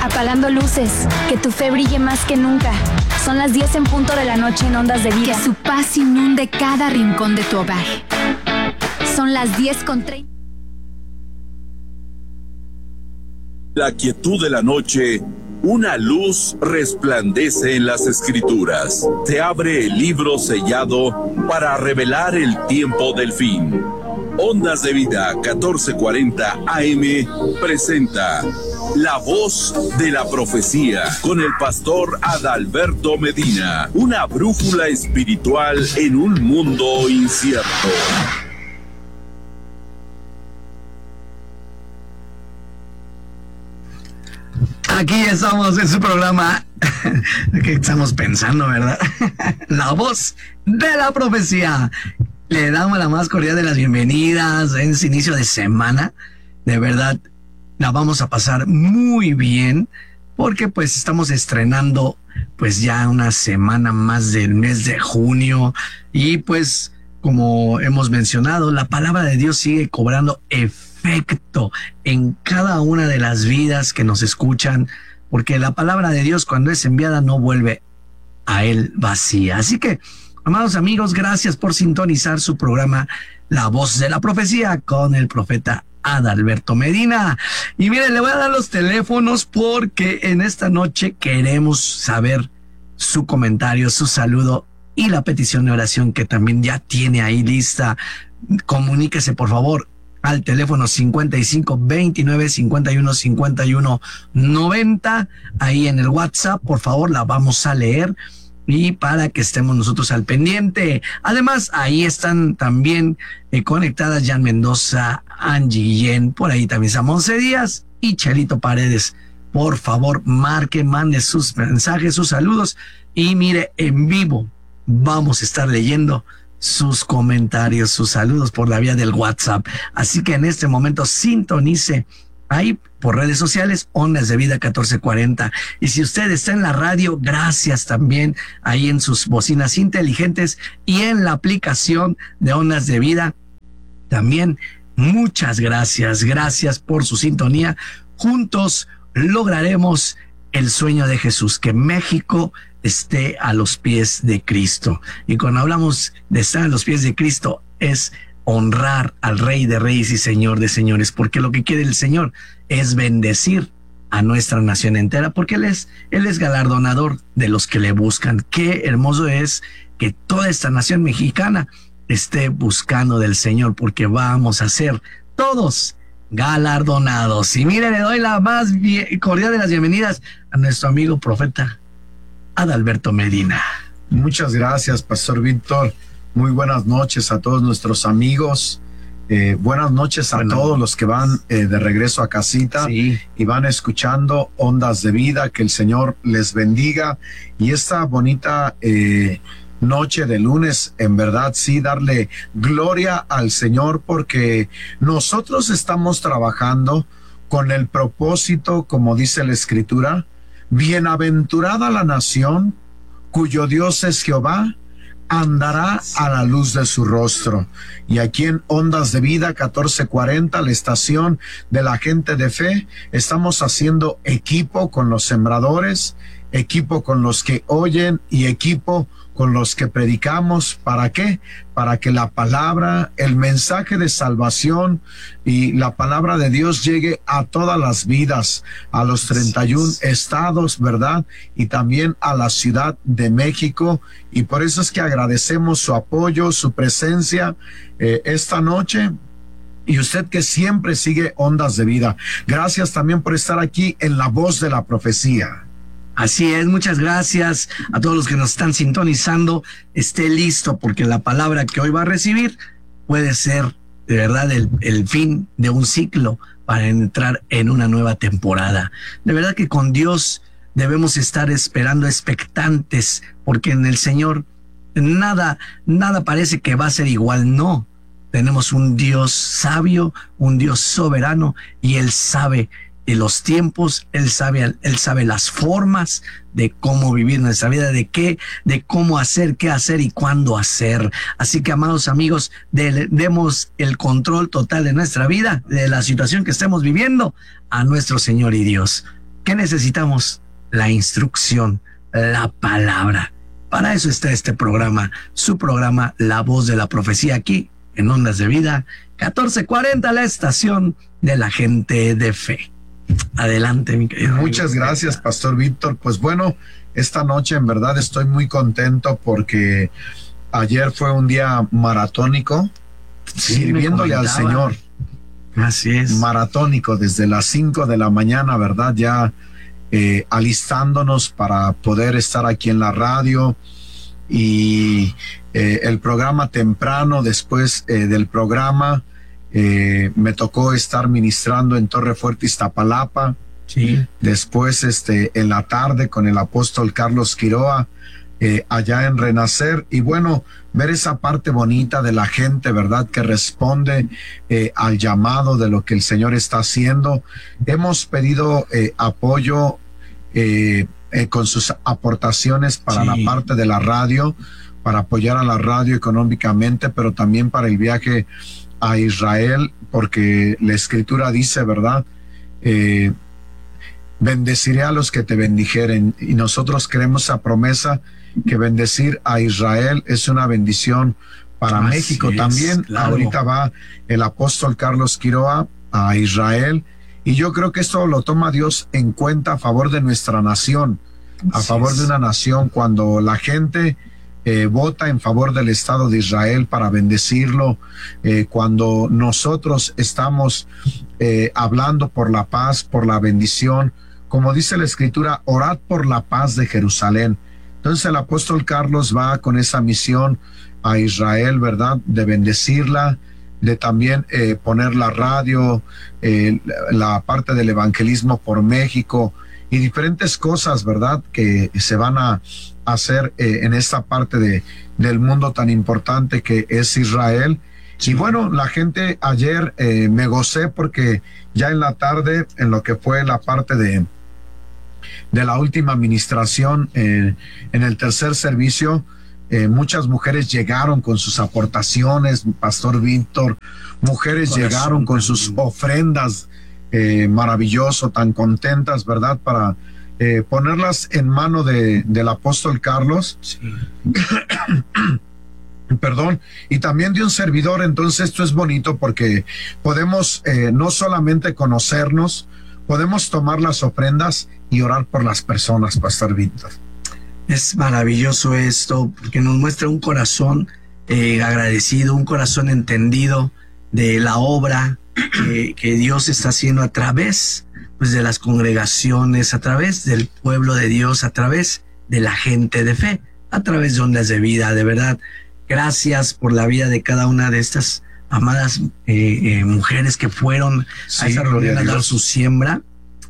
Apagando luces, que tu fe brille más que nunca. Son las 10 en punto de la noche en Ondas de Vida. Que su paz inunde cada rincón de tu hogar. Son las 10:30. La quietud de la noche, una luz resplandece en las Escrituras. Se abre el libro sellado para revelar el tiempo del fin. Ondas de Vida 1440 AM presenta La Voz de la Profecía con el pastor Adalberto Medina, una brújula espiritual en un mundo incierto. Aquí estamos en su programa. ¿Qué estamos pensando, verdad? La Voz de la Profecía. Le damos la más cordial de las bienvenidas en este inicio de semana. De verdad, la vamos a pasar muy bien porque pues estamos estrenando pues ya una semana más del mes de junio y pues como hemos mencionado, la palabra de Dios sigue cobrando efecto en cada una de las vidas que nos escuchan, porque la palabra de Dios cuando es enviada no vuelve a él vacía. Así que, amados amigos, gracias por sintonizar su programa La Voz de la Profecía con el profeta Adalberto Medina. Y miren, le voy a dar los teléfonos porque en esta noche queremos saber su comentario, su saludo y la petición de oración que también ya tiene ahí lista. Comuníquese por favor al teléfono 55 29 51 51 90. Ahí en el WhatsApp, por favor, la vamos a leer y para que estemos nosotros al pendiente. Además, ahí están también conectadas Jan Mendoza, Angie Guillén, por ahí también Samonce Díaz y Chelito Paredes. Por favor, marque, mande sus mensajes, sus saludos y mire, en vivo vamos a estar leyendo sus comentarios, sus saludos por la vía del WhatsApp. Así que en este momento sintonice ahí por redes sociales, Ondas de Vida 1440. Y si usted está en la radio, gracias también ahí en sus bocinas inteligentes y en la aplicación de Ondas de Vida. También muchas gracias. Gracias por su sintonía. Juntos lograremos el sueño de Jesús, que México esté a los pies de Cristo. Y cuando hablamos de estar a los pies de Cristo es honrar al Rey de Reyes y Señor de Señores, porque lo que quiere el Señor es bendecir a nuestra nación entera, porque Él es galardonador de los que le buscan. Qué hermoso es que toda esta nación mexicana esté buscando del Señor, porque vamos a ser todos galardonados. Y mire, le doy la más cordial de las bienvenidas a nuestro amigo profeta Adalberto Medina. Muchas gracias, Pastor Víctor. Muy buenas noches a todos nuestros amigos. Buenas noches a todos los que van de regreso a casita y van escuchando Ondas de Vida. Que el Señor les bendiga. Y esta bonita noche de lunes, en verdad, sí, darle gloria al Señor, porque nosotros estamos trabajando con el propósito, como dice la Escritura: bienaventurada la nación cuyo Dios es Jehová, andará a la luz de su rostro. Y aquí en Ondas de Vida 1440, la estación de la gente de fe, estamos haciendo equipo con los sembradores, equipo con los que oyen y equipo con los que predicamos. ¿Para qué? Para que la palabra, el mensaje de salvación y la palabra de Dios llegue a todas las vidas, a los 31 estados, ¿verdad? Y también a la Ciudad de México. Y por eso es que agradecemos su apoyo, su presencia esta noche. Y usted que siempre sigue Ondas de Vida, gracias también por estar aquí en La Voz de la Profecía. Así es, muchas gracias a todos los que nos están sintonizando. Esté listo, porque la palabra que hoy va a recibir puede ser de verdad el fin de un ciclo para entrar en una nueva temporada. De verdad que con Dios debemos estar esperando, expectantes, porque en el Señor nada parece que va a ser igual. No, tenemos un Dios sabio, un Dios soberano, y Él sabe de los tiempos, él sabe las formas de cómo vivir nuestra vida, de cómo hacer, qué hacer y cuándo hacer. Así que, amados amigos, demos el control total de nuestra vida, de la situación que estemos viviendo, a nuestro Señor y Dios. ¿Qué necesitamos? La instrucción, la palabra. Para eso está este programa, su programa La Voz de la Profecía, aquí en Ondas de Vida, 1440, la estación de la gente de fe. Adelante, mi querido. Muchas gracias, Pastor Víctor. Pues bueno, esta noche en verdad estoy muy contento porque ayer fue un día maratónico, sirviéndole al Señor. Así es. Maratónico desde las 5 de la mañana, ¿verdad? Ya alistándonos para poder estar aquí en la radio y el programa temprano. Después del programa me tocó estar ministrando en Torre Fuerte, Iztapalapa. Sí. Después en la tarde con el apóstol Carlos Quiroa allá en Renacer, y bueno, ver esa parte bonita de la gente, ¿verdad?, que responde al llamado de lo que el Señor está haciendo. Hemos pedido apoyo con sus aportaciones para la parte de la radio, para apoyar a la radio económicamente, pero también para el viaje a Israel, porque la Escritura dice, ¿verdad?, bendeciré a los que te bendijeren, y nosotros creemos esa promesa, que bendecir a Israel es una bendición para México también. Claro. Ahorita va el apóstol Carlos Quiroa a Israel, y yo creo que esto lo toma Dios en cuenta a favor de nuestra nación, a favor de una nación, cuando la gente vota en favor del Estado de Israel para bendecirlo, cuando nosotros estamos hablando por la paz, por la bendición, como dice la Escritura, orad por la paz de Jerusalén. Entonces el apóstol Carlos va con esa misión a Israel, ¿verdad?, de bendecirla, de también poner la radio, la parte del evangelismo por México y diferentes cosas, ¿verdad?, que se van a hacer en esta parte del mundo tan importante que es Israel. Sí. Y bueno, la gente ayer me gocé porque ya en la tarde, en lo que fue la parte de la última administración, en el tercer servicio, muchas mujeres llegaron con sus aportaciones, Pastor Víctor, mujeres llegaron con sus ofrendas, maravilloso, tan contentas, ¿verdad?, para ponerlas en mano del apóstol Carlos. Sí. Perdón, y también de un servidor. Entonces esto es bonito porque podemos no solamente conocernos, podemos tomar las ofrendas y orar por las personas, Pastor Víctor. Es maravilloso esto, porque nos muestra un corazón agradecido, un corazón entendido de la obra que Dios está haciendo a través, pues, de las congregaciones, a través del pueblo de Dios, a través de la gente de fe, a través de Ondas de Vida. De verdad, gracias por la vida de cada una de estas amadas mujeres que fueron a esa reunión a dar su siembra.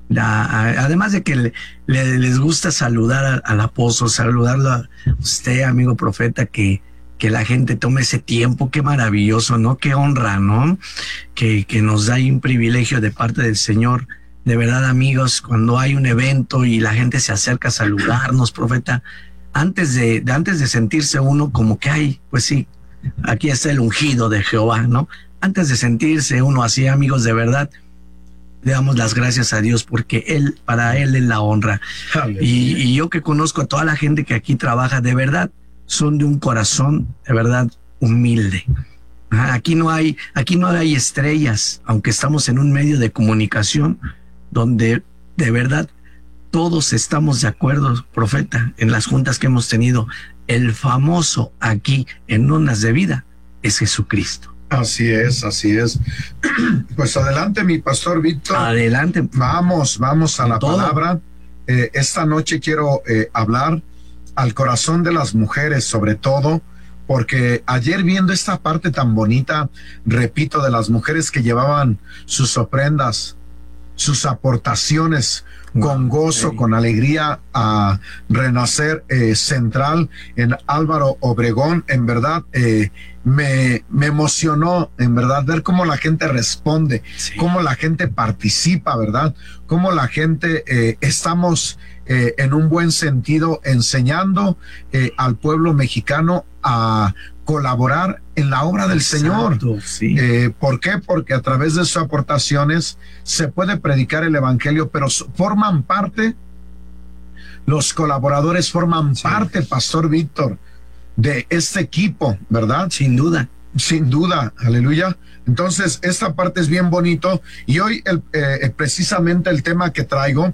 Además de que les gusta saludar al apóstol, saludarlo a usted, amigo profeta, que la gente tome ese tiempo. Qué maravilloso, ¿no? Qué honra, ¿no? Que nos da ahí un privilegio de parte del Señor. De verdad, amigos, cuando hay un evento y la gente se acerca a saludarnos, profeta, antes de sentirse uno como que hay, pues sí, aquí está el ungido de Jehová, ¿no? Antes de sentirse uno así, amigos, de verdad, le damos las gracias a Dios porque para Él es la honra. Y yo que conozco a toda la gente que aquí trabaja, de verdad, son de un corazón, de verdad, humilde. Aquí no hay estrellas, aunque estamos en un medio de comunicación donde de verdad todos estamos de acuerdo, profeta, en las juntas que hemos tenido. El famoso aquí en Ondas de Vida es Jesucristo. Así es, así es. Pues adelante, mi Pastor Víctor. Adelante. Vamos a la palabra. Esta noche quiero hablar al corazón de las mujeres, sobre todo, porque ayer, viendo esta parte tan bonita, repito, de las mujeres que llevaban sus ofrendas, sus aportaciones con gozo, con alegría a Renacer Central en Álvaro Obregón, en verdad me emocionó, en verdad, ver cómo la gente responde, cómo la gente participa, ¿verdad? Cómo la gente estamos en un buen sentido enseñando al pueblo mexicano a colaborar en la obra del Señor. Sí. ¿Por qué? Porque a través de sus aportaciones se puede predicar el evangelio, pero forman parte, los colaboradores forman parte, Pastor Víctor, de este equipo, ¿verdad? Sin duda. Sin duda, aleluya. Entonces, esta parte es bien bonito. Y hoy precisamente el tema que traigo,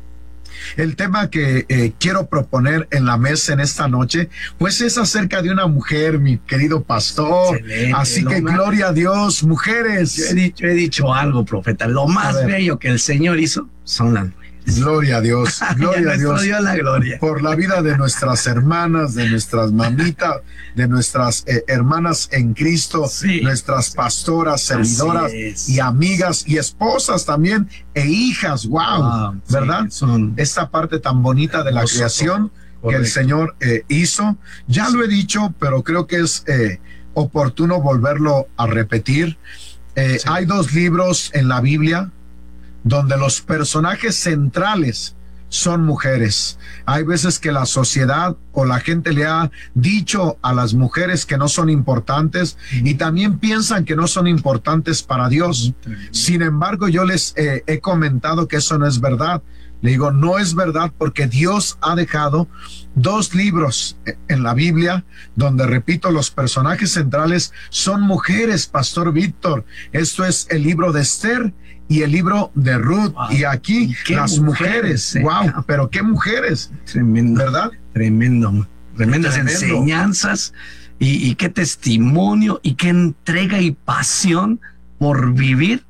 el tema que quiero proponer en la mesa en esta noche, pues es acerca de una mujer, mi querido pastor. Excelente. Así que gloria a Dios, mujeres. Yo he dicho algo, profeta. Lo más bello que el Señor hizo son las mujeres. Gloria a Dios, gloria a Dios, la gloria. Por la vida de nuestras hermanas, de nuestras mamitas, de nuestras hermanas en Cristo, nuestras pastoras, servidoras y amigas y esposas también e hijas. Wow, ¿verdad? Esta parte tan bonita de la creación que el Señor hizo. Ya lo he dicho, pero creo que es oportuno volverlo a repetir. Hay 2 libros en la Biblia donde los personajes centrales son mujeres. Hay veces que la sociedad o la gente le ha dicho a las mujeres que no son importantes y también piensan que no son importantes para Dios. Sin embargo, yo les he comentado que eso no es verdad. Le digo, no es verdad, porque Dios ha dejado 2 libros en la Biblia donde, repito, los personajes centrales son mujeres, Pastor Víctor. Esto es el libro de Esther y el libro de Ruth. Wow. Y aquí las mujeres. Wow, pero qué mujeres. Tremendo. ¿Verdad? Tremendas enseñanzas y qué testimonio y qué entrega y pasión por vivir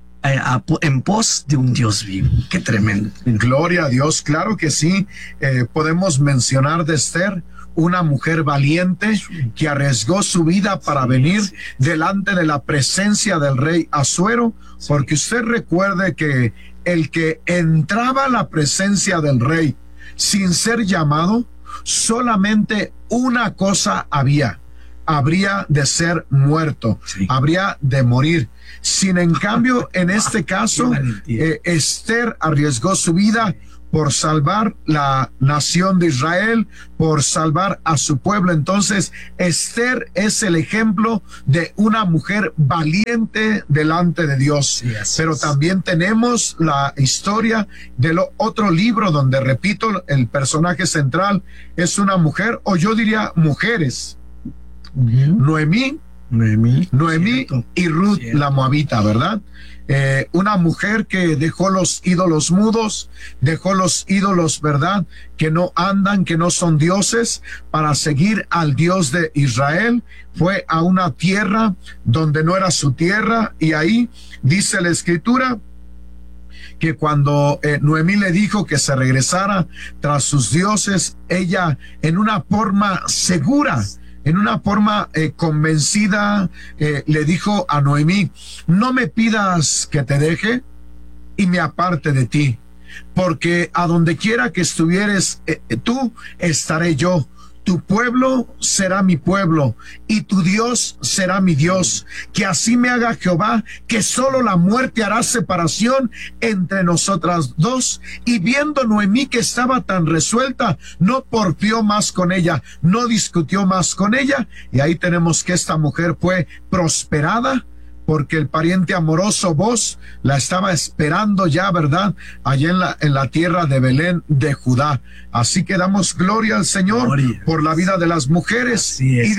en pos de un Dios vivo. Qué tremendo. Gloria a Dios, claro que sí. Podemos mencionar de Esther, una mujer valiente que arriesgó su vida para venir delante de la presencia del rey Asuero, porque usted recuerde que el que entraba a la presencia del rey sin ser llamado, solamente una cosa habría de ser muerto, habría de morir. Sin en cambio, en este caso, Esther arriesgó su vida por salvar la nación de Israel, por salvar a su pueblo. Entonces, Esther es el ejemplo de una mujer valiente delante de Dios. Pero también tenemos la historia del otro libro donde, repito, el personaje central es una mujer, o yo diría mujeres. Noemí y Ruth, la moabita, ¿verdad? Una mujer que dejó los ídolos mudos, dejó los ídolos, ¿verdad?, que no andan, que no son dioses, para seguir al Dios de Israel. Fue a una tierra donde no era su tierra, y ahí dice la Escritura que cuando Noemí le dijo que se regresara tras sus dioses, ella, en una forma segura, en una forma convencida, le dijo a Noemí: no me pidas que te deje y me aparte de ti, porque a donde quiera que estuvieres tú, estaré yo. Tu pueblo será mi pueblo y tu Dios será mi Dios. Que así me haga Jehová, que solo la muerte hará separación entre nosotras dos. Y viendo Noemí que estaba tan resuelta, no porfió más con ella, no discutió más con ella. Y ahí tenemos que esta mujer fue prosperada, porque el pariente amoroso Boz la estaba esperando ya, ¿verdad?, allá en la tierra de Belén de Judá. Así que damos gloria al Señor por la vida de las mujeres. Y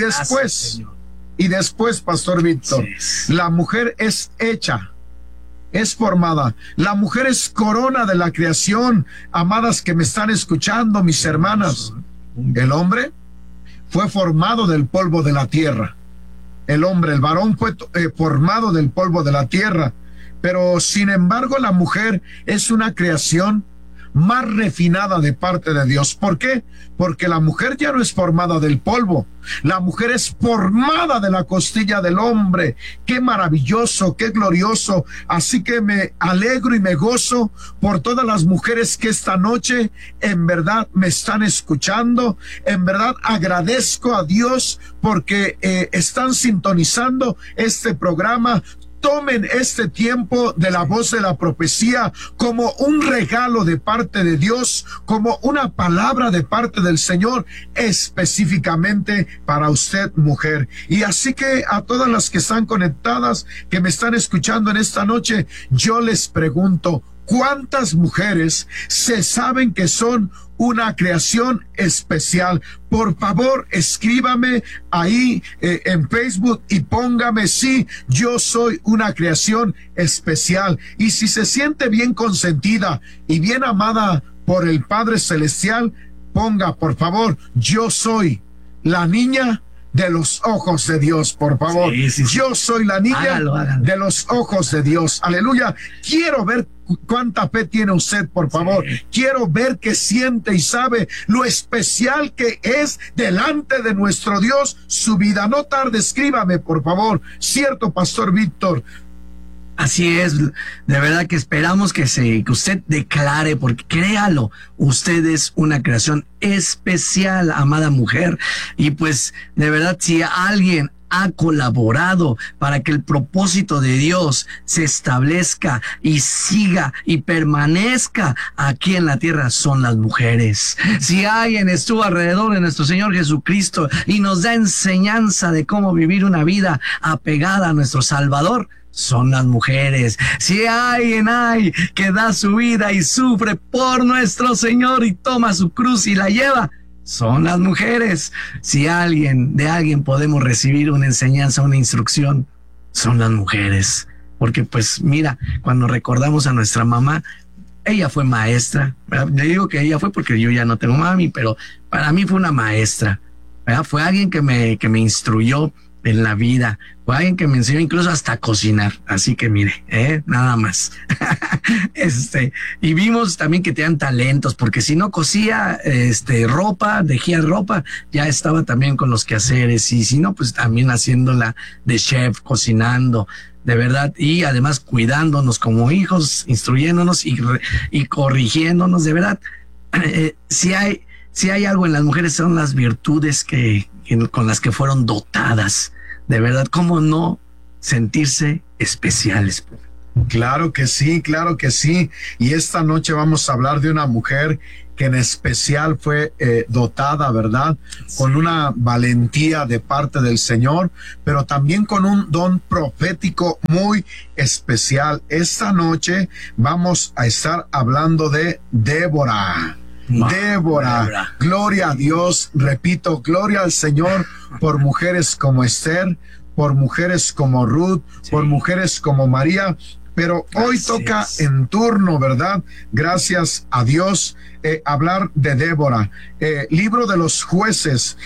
después, Pastor Víctor, la mujer es hecha, es formada. La mujer es corona de la creación. Amadas que me están escuchando, mis hermanas, el hombre fue formado del polvo de la tierra. El hombre, el varón, fue formado del polvo de la tierra, pero sin embargo la mujer es una creación más refinada de parte de Dios. ¿Por qué? Porque la mujer ya no es formada del polvo, la mujer es formada de la costilla del hombre. ¡Qué maravilloso, qué glorioso! Así que me alegro y me gozo por todas las mujeres que esta noche en verdad me están escuchando. En verdad agradezco a Dios porque están sintonizando este programa. tomen este tiempo de la voz de la profecía como un regalo de parte de Dios, como una palabra de parte del Señor, específicamente para usted, mujer. Y así que a todas las que están conectadas, que me están escuchando en esta noche, yo les pregunto, ¿cuántas mujeres se saben que son una creación especial? Por favor, escríbame ahí en Facebook y póngame sí, yo soy una creación especial. Y si se siente bien consentida y bien amada por el Padre Celestial, ponga por favor, yo soy la niña de los ojos de Dios, por favor. Sí. Yo soy la niña hágalo. De los ojos de Dios. Aleluya. Quiero ver cuánta fe tiene usted, por favor. Sí. Quiero ver que siente y sabe lo especial que es delante de nuestro Dios su vida. No tarde, escríbame, por favor. Cierto, Pastor Víctor. Así es, de verdad que esperamos que usted declare, porque créalo, usted es una creación especial, amada mujer. Y pues, de verdad, si alguien ha colaborado para que el propósito de Dios se establezca y siga y permanezca aquí en la tierra, son las mujeres. Si alguien estuvo alrededor de nuestro Señor Jesucristo y nos da enseñanza de cómo vivir una vida apegada a nuestro Salvador, son las mujeres. Si alguien hay que da su vida y sufre por nuestro Señor y toma su cruz y la lleva, son las mujeres. Si de alguien podemos recibir una enseñanza, una instrucción, son las mujeres. Porque pues mira, cuando recordamos a nuestra mamá, ella fue maestra. Le digo que ella fue porque yo ya no tengo mami, pero para mí fue una maestra, ¿verdad? Fue alguien que me instruyó en la vida, fue alguien que me enseñó incluso hasta a cocinar, así que mire, nada más. Y vimos también que tenían talentos, porque si no cosía ropa, tejía ropa, ya estaba también con los quehaceres, y si no, pues también haciéndola de chef, cocinando, de verdad, y además cuidándonos como hijos, instruyéndonos y corrigiéndonos, de verdad. Si hay algo en las mujeres, son las virtudes con las que fueron dotadas. De verdad, ¿cómo no sentirse especiales? Claro que sí, claro que sí. Y esta noche vamos a hablar de una mujer que en especial fue dotada, ¿verdad? Sí. Con una valentía de parte del Señor, pero también con un don profético muy especial. Esta noche vamos a estar hablando de Débora. Débora, gloria a Dios, repito, gloria al Señor por mujeres como Esther, por mujeres como Ruth, sí, por mujeres como María, pero hoy toca en turno, ¿verdad? Gracias a Dios, hablar de Débora. Libro de los Jueces,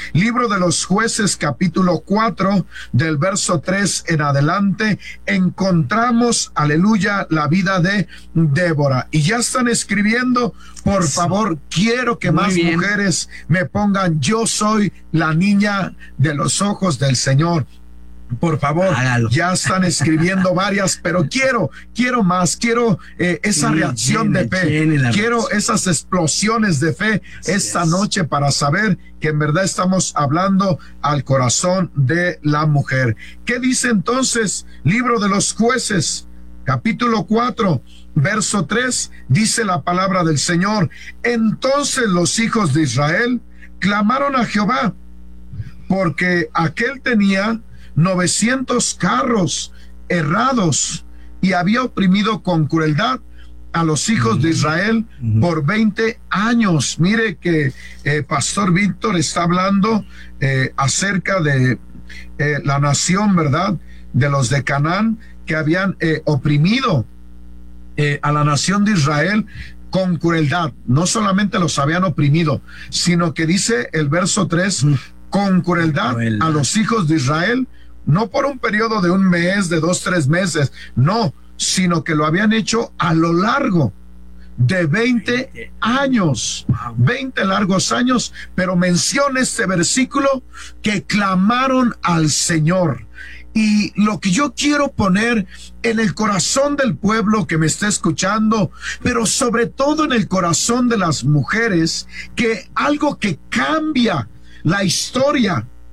capítulo 4, del verso 3 en adelante, encontramos, aleluya, la vida de Débora. Y ya están escribiendo, por favor, quiero que más mujeres me pongan, yo soy la niña de los ojos del Señor. Por favor, hágalo. Ya están escribiendo varias, pero quiero más, quiero esa reacción de fe, quiero esas explosiones de fe esta noche para saber que en verdad estamos hablando al corazón de la mujer. ¿Qué dice entonces? Libro de los Jueces, capítulo 4, verso 3, dice la palabra del Señor. Entonces los hijos de Israel clamaron a Jehová, porque aquel tenía 900 carros errados y había oprimido con crueldad a los hijos de Israel por 20 años. Mire que Pastor Víctor está hablando acerca de la nación, ¿verdad? De los de Canaán, que habían oprimido a la nación de Israel con crueldad. No solamente los habían oprimido, sino que dice el verso 3, con crueldad a los hijos de Israel, no por un periodo de un mes, de 2-3 meses, no, sino que lo habían hecho a lo largo de 20 años, 20 largos años, pero menciona este versículo que clamaron al Señor. Y lo que yo quiero poner en el corazón del pueblo que me está escuchando, pero sobre todo en el corazón de las mujeres, que algo que cambia la historia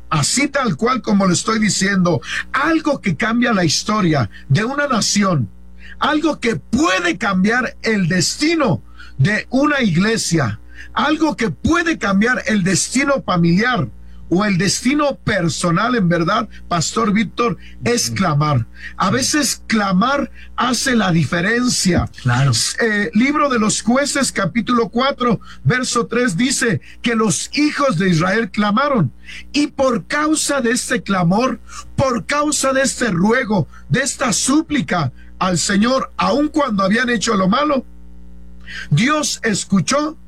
así tal cual como lo estoy diciendo, algo que cambia la historia de una nación, algo que puede cambiar el destino de una iglesia, algo que puede cambiar el destino familiar o el destino personal, en verdad, Pastor Víctor, es clamar. A veces clamar hace la diferencia. Claro. Libro de los Jueces, capítulo 4, verso 3, dice que los hijos de Israel clamaron, y por causa de este clamor, por causa de este ruego, de esta súplica al Señor, aun cuando habían hecho lo malo, Dios escuchó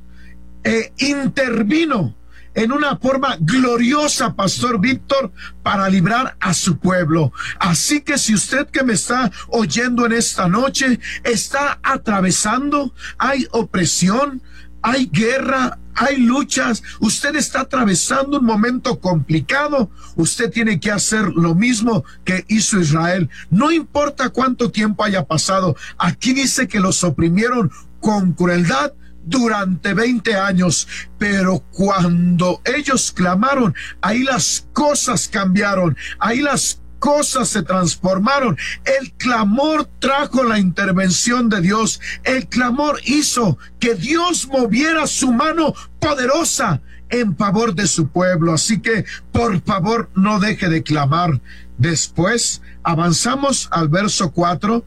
e intervino en una forma gloriosa, Pastor Víctor, para librar a su pueblo. Así que si usted que me está oyendo en esta noche está atravesando, hay opresión, hay guerra, hay luchas, usted está atravesando un momento complicado, usted tiene que hacer lo mismo que hizo Israel. No importa cuánto tiempo haya pasado, aquí dice que los oprimieron con crueldad durante 20 años, pero cuando ellos clamaron, ahí las cosas cambiaron, ahí las cosas se transformaron. El clamor trajo la intervención de Dios. El clamor hizo que Dios moviera su mano poderosa en favor de su pueblo. Así que, por favor, no deje de clamar. Después avanzamos al verso 4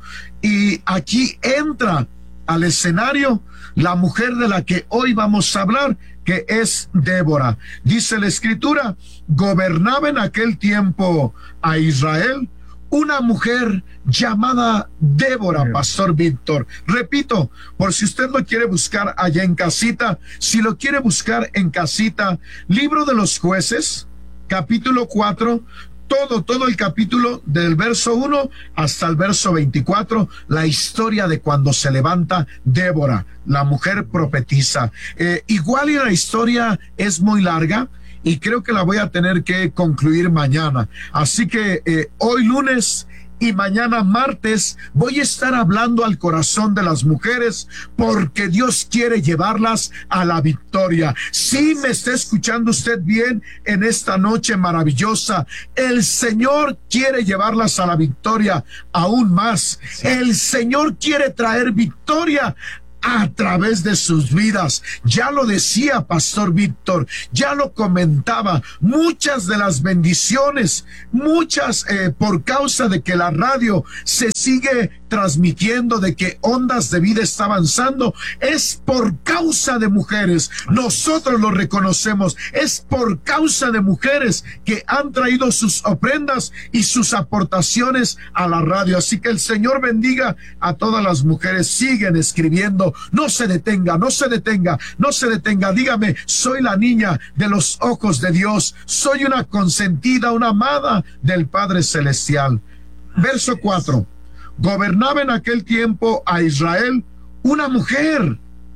y aquí entra al escenario la mujer de la que hoy vamos a hablar, que es Débora. Dice la Escritura, gobernaba en aquel tiempo a Israel una mujer llamada Débora, Pastor Víctor. Repito, por si usted lo quiere buscar allá en casita, si lo quiere buscar en casita, Libro de los Jueces, capítulo 4, todo el capítulo del verso 1 hasta el verso 24, la historia de cuando se levanta Débora, la mujer profetisa. Igual y la historia es muy larga y creo que la voy a tener que concluir mañana. Así que hoy lunes y mañana martes voy a estar hablando al corazón de las mujeres porque Dios quiere llevarlas a la victoria. Si me está escuchando usted bien en esta noche maravillosa, el Señor quiere llevarlas a la victoria aún más. El Señor quiere traer victoria a través de sus vidas. Ya lo decía Pastor Víctor, ya lo comentaba, muchas de las bendiciones, muchas por causa de que la radio se sigue transmitiendo, de que Ondas de Vida está avanzando, es por causa de mujeres. Nosotros lo reconocemos, es por causa de mujeres que han traído sus ofrendas y sus aportaciones a la radio. Así que el Señor bendiga a todas las mujeres. Siguen escribiendo, no se detenga, no se detenga, no se detenga. Dígame, soy la niña de los ojos de Dios, soy una consentida, una amada del Padre Celestial. Verso 4. Gobernaba en aquel tiempo a Israel una mujer.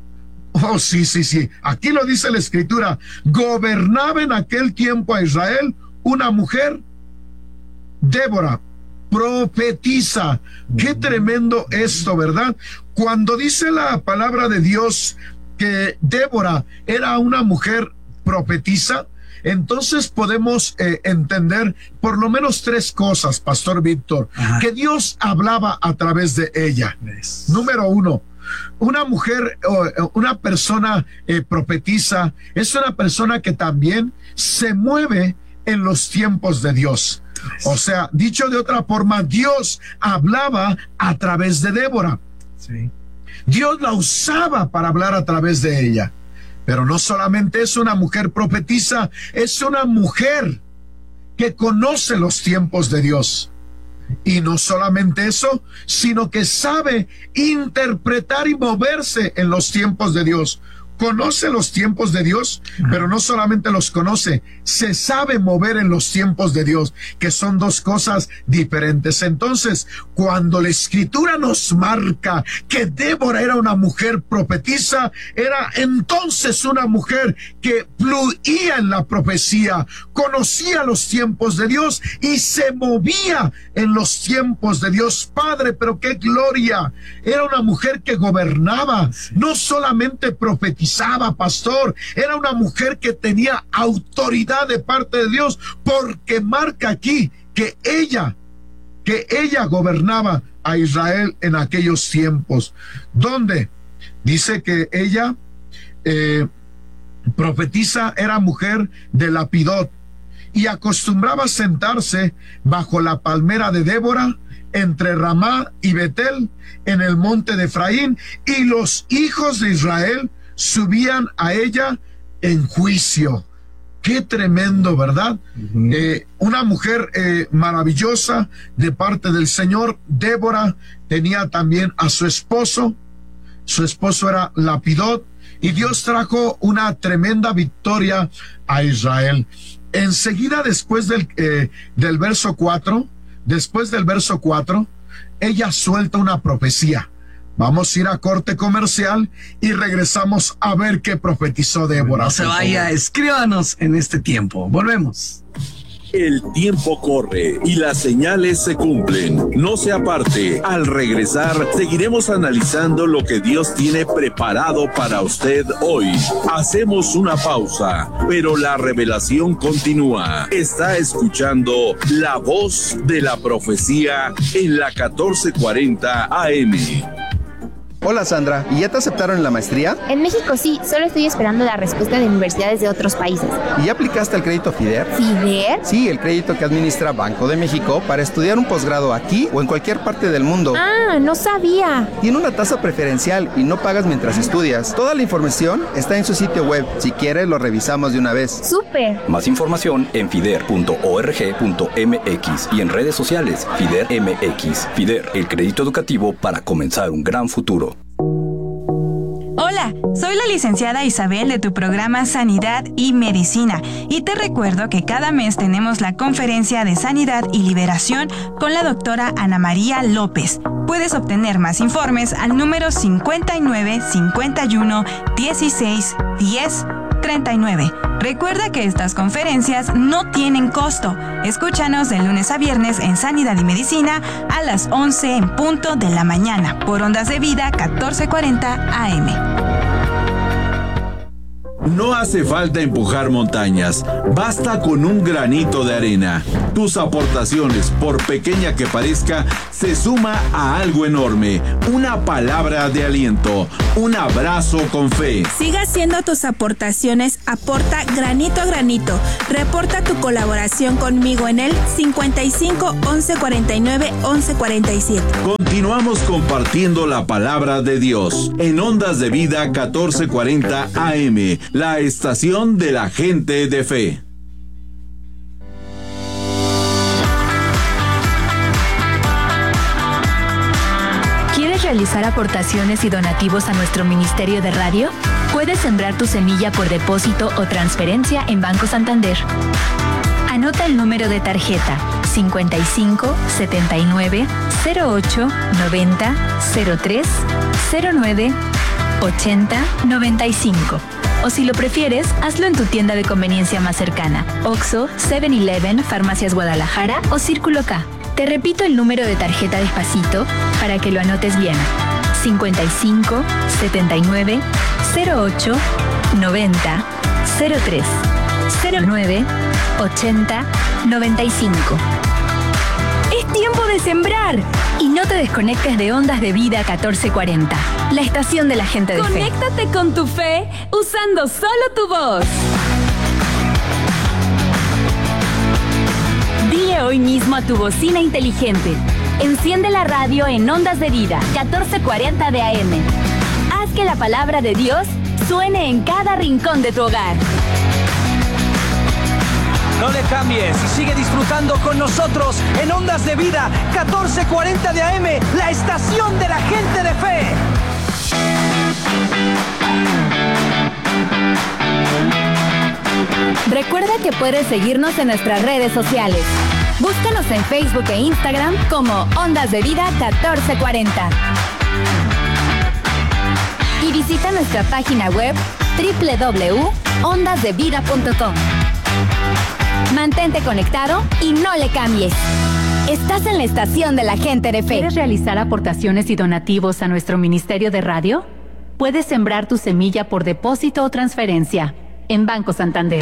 Oh, sí. Aquí lo dice la Escritura. Gobernaba en aquel tiempo a Israel una mujer, Débora, profetiza. Qué tremendo esto, ¿verdad? Cuando dice la palabra de Dios que Débora era una mujer profetiza, entonces podemos entender por lo menos tres cosas, Pastor Víctor, que Dios hablaba a través de ella. Número 1, una mujer, una persona profetiza, es una persona que también se mueve en los tiempos de Dios. O sea, dicho de otra forma, Dios hablaba a través de Débora. Sí. Dios la usaba para hablar a través de ella. Pero no solamente es una mujer profetiza, es una mujer que conoce los tiempos de Dios. Y no solamente eso, sino que sabe interpretar y moverse en los tiempos de Dios. Conoce los tiempos de Dios, pero no solamente los conoce, se sabe mover en los tiempos de Dios, que son dos cosas diferentes. Entonces, cuando la Escritura nos marca que Débora era una mujer profetisa, era entonces una mujer que fluía en la profecía, conocía los tiempos de Dios y se movía en los tiempos de Dios. Padre, pero qué gloria. Era una mujer que gobernaba, no solamente profetizaba, profetizaba, pastor. Era una mujer que tenía autoridad de parte de Dios, porque marca aquí que ella gobernaba a Israel en aquellos tiempos, donde dice que ella profetiza, era mujer de Lapidot y acostumbraba sentarse bajo la palmera de Débora entre Ramá y Betel en el monte de Efraín, y los hijos de Israel subían a ella en juicio. Qué tremendo, ¿verdad? Una mujer maravillosa de parte del Señor. Débora tenía también a su esposo era Lapidot, y Dios trajo una tremenda victoria a Israel. Enseguida, después del verso 4, ella suelta una profecía. Vamos a ir a corte comercial y regresamos a ver qué profetizó Débora. No se vaya, escríbanos en este tiempo. Volvemos. El tiempo corre y las señales se cumplen. No se aparte. Al regresar, seguiremos analizando lo que Dios tiene preparado para usted hoy. Hacemos una pausa, pero la revelación continúa. Está escuchando La Voz de la Profecía en la 1440 AM. Hola Sandra, ¿y ya te aceptaron en la maestría? En México sí, solo estoy esperando la respuesta de universidades de otros países. ¿Y ya aplicaste al crédito FIDER? ¿FIDER? Sí, el crédito que administra Banco de México para estudiar un posgrado aquí o en cualquier parte del mundo. Ah, no sabía. Tiene una tasa preferencial y no pagas mientras estudias. Toda la información está en su sitio web. Si quieres, lo revisamos de una vez. ¡Súper! Más información en fider.org.mx y en redes sociales FIDER MX. FIDER, el crédito educativo para comenzar un gran futuro. Hola, soy la licenciada Isabel de tu programa Sanidad y Medicina y te recuerdo que cada mes tenemos la conferencia de Sanidad y Liberación con la doctora Ana María López. Puedes obtener más informes al número 59 51 16 10 39. Recuerda que estas conferencias no tienen costo. Escúchanos de lunes a viernes en Sanidad y Medicina a las 11 en punto de la mañana por Ondas de Vida 1440 AM. No hace falta empujar montañas, basta con un granito de arena. Tus aportaciones, por pequeña que parezca, se suma a algo enorme. Una palabra de aliento, un abrazo con fe. Siga haciendo tus aportaciones, aporta granito a granito. Reporta tu colaboración conmigo en el 55 11 49 11 47. Continuamos compartiendo la palabra de Dios en Ondas de Vida 1440 AM. La estación de la gente de fe. ¿Quieres realizar aportaciones y donativos a nuestro ministerio de radio? Puedes sembrar tu semilla por depósito o transferencia en Banco Santander. Anota el número de tarjeta 55 79 08 90 03 09 80 95. O si lo prefieres, hazlo en tu tienda de conveniencia más cercana: Oxxo, 7-Eleven, Farmacias Guadalajara o Círculo K. Te repito el número de tarjeta despacito para que lo anotes bien: 55 79 08 90 03 09 80 95. ¡Es tiempo de sembrar! Y no te desconectes de Ondas de Vida 1440, la estación de la gente de fe. Conéctate con tu fe usando solo tu voz. Dile hoy mismo a tu bocina inteligente: enciende la radio en Ondas de Vida 1440 de AM. Haz que la palabra de Dios suene en cada rincón de tu hogar. No le cambies y sigue disfrutando con nosotros en Ondas de Vida 1440 de AM, la estación de la gente de fe. Recuerda que puedes seguirnos en nuestras redes sociales. Búscanos en Facebook e Instagram como Ondas de Vida 1440. Y visita nuestra página web www.ondasdevida.com. Mantente conectado y no le cambies. Estás en la estación de la gente de fe. ¿Quieres realizar aportaciones y donativos a nuestro ministerio de radio? puedes sembrar tu semilla por depósito o transferencia en Banco Santander.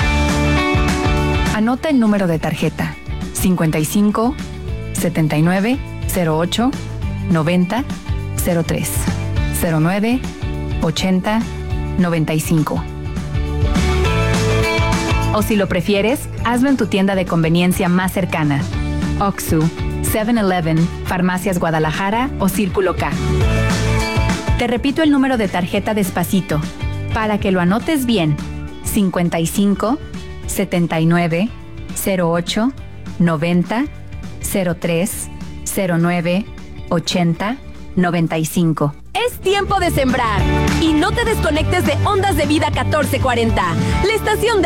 Anota el número de tarjeta 55 79 08 90 03 09 80 95. O si lo prefieres, hazlo en tu tienda de conveniencia más cercana. Oxxo, 7-Eleven, Farmacias Guadalajara o Círculo K. Te repito el número de tarjeta despacito, para que lo anotes bien. 55 79 08 90 03 09 80 95. Es tiempo de sembrar y no te desconectes de Ondas de Vida 1440, la estación de